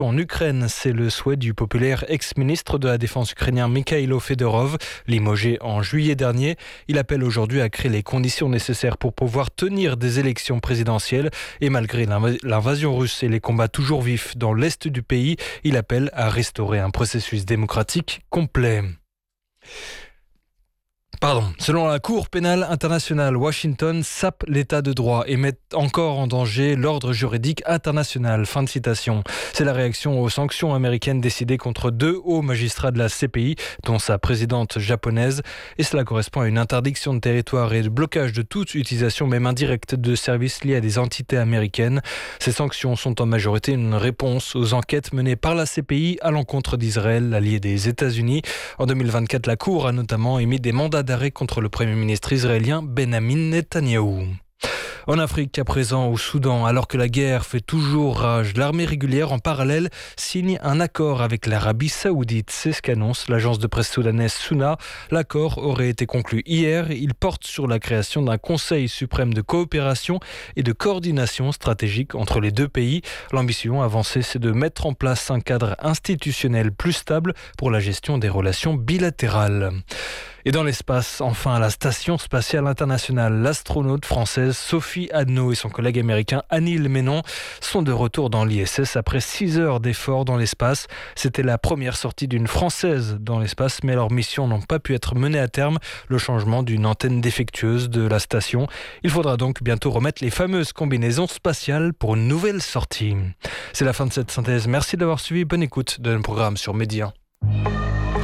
En Ukraine, c'est le souhait du populaire ex-ministre de la Défense ukrainien Mikhailo Fedorov, limogé en juillet dernier. Il appelle aujourd'hui à créer les conditions nécessaires pour pouvoir tenir des élections présidentielles. Et malgré l'invasion russe et les combats toujours vifs dans l'est du pays, il appelle à restaurer un processus démocratique complet. Selon la Cour pénale internationale, Washington sape l'état de droit et met encore en danger l'ordre juridique international. Fin de citation. C'est la réaction aux sanctions américaines décidées contre 2 hauts magistrats de la CPI, dont sa présidente japonaise. Et cela correspond à une interdiction de territoire et de blocage de toute utilisation, même indirecte, de services liés à des entités américaines. Ces sanctions sont en majorité une réponse aux enquêtes menées par la CPI à l'encontre d'Israël, l'allié des États-Unis. En 2024, la Cour a notamment émis des mandats d'arrêt contre le Premier ministre israélien Benjamin Netanyahou. En Afrique, à présent au Soudan, alors que la guerre fait toujours rage, l'armée régulière en parallèle signe un accord avec l'Arabie Saoudite. C'est ce qu'annonce l'agence de presse soudanaise Souna. L'accord aurait été conclu hier. Il porte sur la création d'un Conseil suprême de coopération et de coordination stratégique entre les deux pays. L'ambition avancée, c'est de mettre en place un cadre institutionnel plus stable pour la gestion des relations bilatérales. Et dans l'espace, enfin, à la Station spatiale internationale, l'astronaute française Sophie Adno et son collègue américain Anil Menon sont de retour dans l'ISS après 6 heures d'efforts dans l'espace. C'était la première sortie d'une Française dans l'espace, mais leurs missions n'ont pas pu être menées à terme. Le changement d'une antenne défectueuse de la station. Il faudra donc bientôt remettre les fameuses combinaisons spatiales pour une nouvelle sortie. C'est la fin de cette synthèse. Merci d'avoir suivi. Bonne écoute de nos programmes sur Média.